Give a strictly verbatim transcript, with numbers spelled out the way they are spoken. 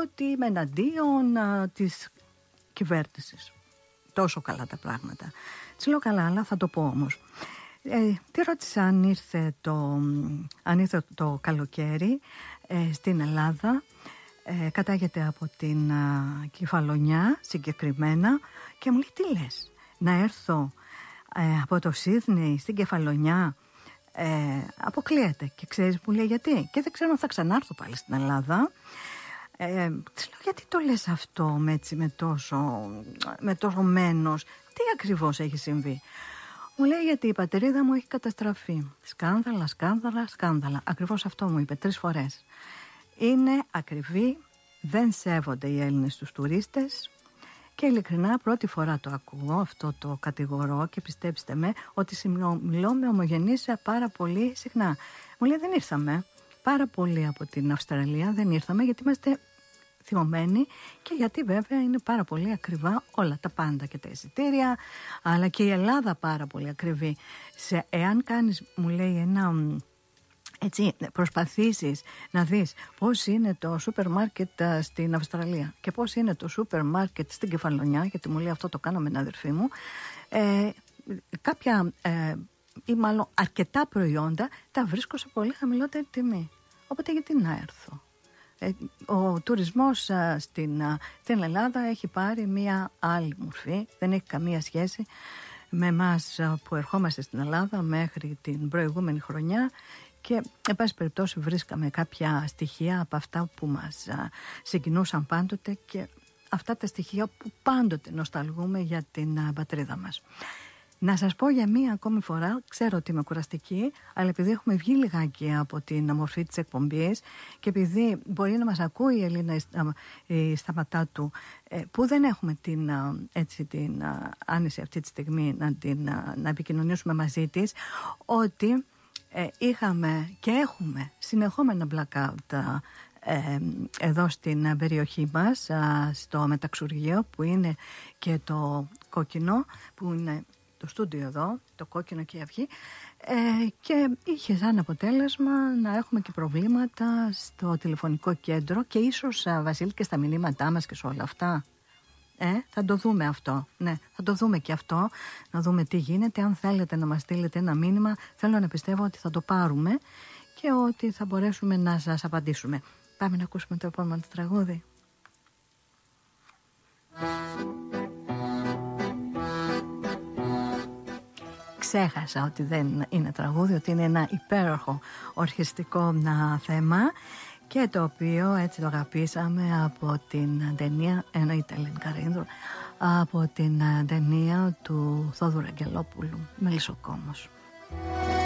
ότι είμαι εναντίον α, της κυβέρνησης. Τόσο καλά τα πράγματα. Της λέω καλά, αλλά θα το πω όμως. Ε, τι ρώτησα αν ήρθε το, αν ήρθε το καλοκαίρι ε, στην Ελλάδα. Ε, κατάγεται από την α, Κεφαλονιά συγκεκριμένα και μου λέει τι λες, να έρθω ε, από το Σίδνεϊ στην Κεφαλονιά? Ε, αποκλείεται. Και ξέρεις, μου λέει γιατί? Και δεν ξέρω αν θα ξανάρθω πάλι στην Ελλάδα. Ε, της λέω γιατί το λες αυτό με, έτσι, με, τόσο, με τόσο μένος? Τι ακριβώς έχει συμβεί? Μου λέει γιατί η πατρίδα μου έχει καταστραφεί. Σκάνδαλα, σκάνδαλα, σκάνδαλα. Ακριβώς αυτό μου είπε τρεις φορές. Είναι ακριβή, δεν σέβονται οι Έλληνες τους τουρίστες και ειλικρινά πρώτη φορά το ακούω, αυτό το κατηγορώ και πιστέψτε με ότι μιλώ με ομογενείς πάρα πολύ συχνά. Μου λέει δεν ήρθαμε, πάρα πολύ από την Αυστραλία δεν ήρθαμε γιατί είμαστε θυμωμένοι και γιατί βέβαια είναι πάρα πολύ ακριβά όλα τα πάντα και τα εισιτήρια, αλλά και η Ελλάδα πάρα πολύ ακριβή. Σε, εάν κάνεις, μου λέει, ένα... έτσι, προσπαθήσεις να δεις πώς είναι το σούπερ μάρκετ στην Αυστραλία και πώς είναι το σούπερ μάρκετ στην Κεφαλονιά, γιατί μου λέει αυτό το κάνω με την αδερφή μου, ε, κάποια ε, ή μάλλον αρκετά προϊόντα τα βρίσκω σε πολύ χαμηλότερη τιμή. Οπότε γιατί να έρθω? Ε, ο τουρισμός α, στην, α, στην Ελλάδα έχει πάρει μία άλλη μορφή, δεν έχει καμία σχέση με εμάς που ερχόμαστε στην Ελλάδα μέχρι την προηγούμενη χρονιά. Και, εν πάση περιπτώσει, βρίσκαμε κάποια στοιχεία από αυτά που μας α, συγκινούσαν πάντοτε και αυτά τα στοιχεία που πάντοτε νοσταλγούμε για την α, πατρίδα μας. Να σας πω για μία ακόμη φορά, ξέρω ότι είμαι κουραστική, αλλά επειδή έχουμε βγει λιγάκι από την μορφή της εκπομπής και επειδή μπορεί να μας ακούει η Ελίνα η Σταματάτου, ε, που δεν έχουμε την, α, έτσι, την α, άνεση αυτή τη στιγμή να, την, α, να επικοινωνήσουμε μαζί της, ότι Ε, είχαμε και έχουμε συνεχόμενα blackout ε, εδώ στην περιοχή μας, α, στο Μεταξουργείο που είναι και το κόκκινο, που είναι το στούντιο εδώ, το κόκκινο και η αυγή, ε, και είχε σαν αποτέλεσμα να έχουμε και προβλήματα στο τηλεφωνικό κέντρο και ίσως, α, Βασίλη, και στα μηνύματά μας και σε όλα αυτά. Ε, θα το δούμε αυτό. Ναι, θα το δούμε και αυτό. Να δούμε τι γίνεται. Αν θέλετε να μας στείλετε ένα μήνυμα, θέλω να πιστεύω ότι θα το πάρουμε και ότι θα μπορέσουμε να σας απαντήσουμε. Πάμε να ακούσουμε το επόμενο τραγούδι. Ξέχασα ότι δεν είναι τραγούδι, ότι είναι ένα υπέροχο ορχιστικό θέμα και το οποίο έτσι το αγαπήσαμε από την ταινία, εννοείται Ελένη Καρίνδρου, από την ταινία του Θόδωρου Αγγελόπουλου, Μελισσοκόμος.